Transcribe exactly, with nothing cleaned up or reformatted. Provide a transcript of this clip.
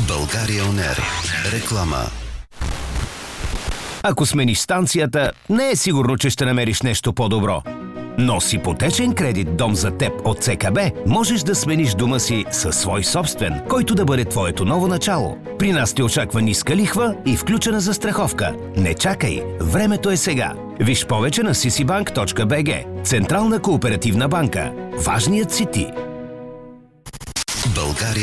България Он Ер. Реклама. Ако смениш станцията, не е сигурно, че ще намериш нещо по-добро. Но с ипотечен кредит «Дом за теб» от ЦКБ можеш да смениш дома си със свой собствен, който да бъде твоето ново начало. При нас те очаква ниска лихва и включена застраховка. Не чакай, времето е сега. Виж повече на си си банк точка би джи. Централна кооперативна банка. Важният си ти. България